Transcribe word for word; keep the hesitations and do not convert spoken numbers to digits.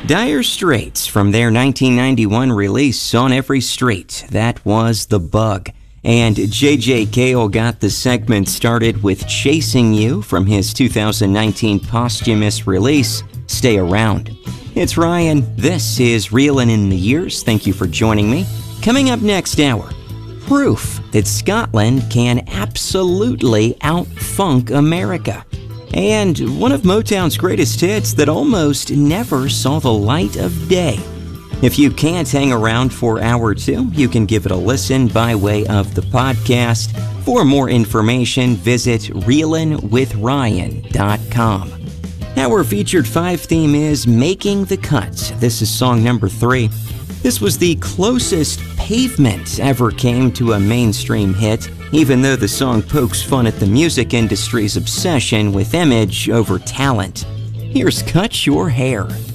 Dire Straits from their nineteen ninety-one release On Every Street. That was The Bug. And J J Cale got the segment started with Chasing You from his two thousand nineteen posthumous release, Stay Around. It's Ryan. This is Reelin' in the Years. Thank you for joining me. Coming up next hour, proof that Scotland can absolutely out-funk America. And one of Motown's greatest hits that almost never saw the light of day. If you can't hang around for hour two, you can give it a listen by way of the podcast. For more information, visit reelin with ryan dot com. Our featured five theme is Making the Cut. This is song number three. This was the closest Pavement ever came to a mainstream hit, even though the song pokes fun at the music industry's obsession with image over talent. Here's Cut Your Hair.